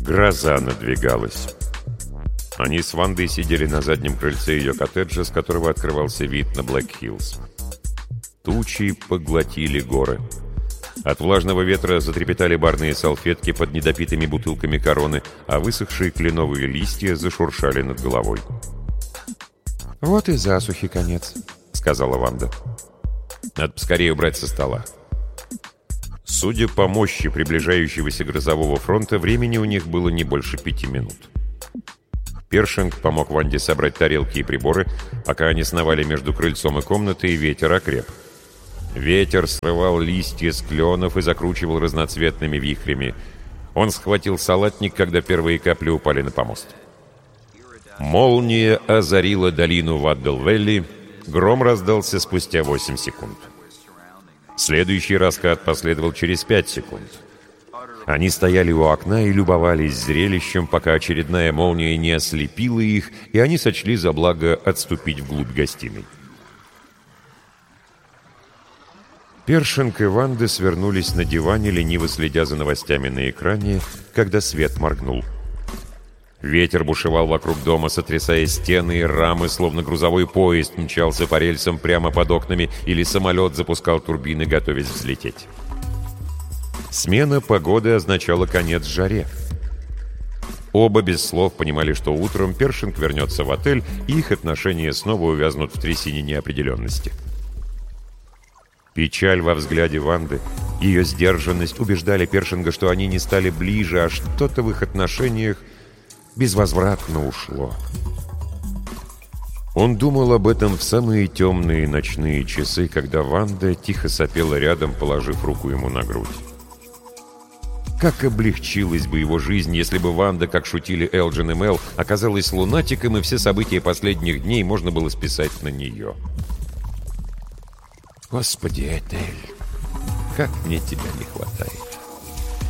Гроза надвигалась. Они с Вандой сидели на заднем крыльце ее коттеджа, с которого открывался вид на Блэк-Хиллз. Тучи поглотили горы. От влажного ветра затрепетали барные салфетки под недопитыми бутылками Короны, а высохшие кленовые листья зашуршали над головой. «Вот и засухи конец», — сказала Ванда. «Надо поскорее убрать со стола». Судя по мощи приближающегося грозового фронта, времени у них было не больше 5 минут. Першинг помог Ванде собрать тарелки и приборы, пока они сновали между крыльцом и комнатой, и ветер окреп. Ветер срывал листья с кленов и закручивал разноцветными вихрями. Он схватил салатник, когда первые капли упали на помост. Молния озарила долину Ваддл-Вэлли, гром раздался спустя 8 секунд. Следующий раскат последовал через 5 секунд. Они стояли у окна и любовались зрелищем, пока очередная молния не ослепила их, и они сочли за благо отступить вглубь гостиной. Першинг и Ванда свернулись на диване, лениво следя за новостями на экране, когда свет моргнул. Ветер бушевал вокруг дома, сотрясая стены и рамы, словно грузовой поезд мчался по рельсам прямо под окнами, или самолет запускал турбины, готовясь взлететь. Смена погоды означала конец жаре. Оба без слов понимали, что утром Першинг вернется в отель, и их отношения снова увязнут в трясине неопределенности. Печаль во взгляде Ванды, ее сдержанность убеждали Першинга, что они не стали ближе, а что-то в их отношениях безвозвратно ушло. Он думал об этом в самые темные ночные часы, когда Ванда тихо сопела рядом, положив руку ему на грудь. Как облегчилась бы его жизнь, если бы Ванда, как шутили Элджин и Мел, оказалась лунатиком, и все события последних дней можно было списать на нее. «Господи, Этель, как мне тебя не хватает!»